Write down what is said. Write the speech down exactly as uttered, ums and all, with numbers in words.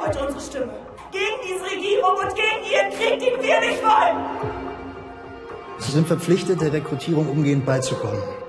heute unsere Stimme. Gegen diese Regierung und gegen ihren Krieg, den wir nicht wollen. Sie sind verpflichtet, der Rekrutierung umgehend beizukommen.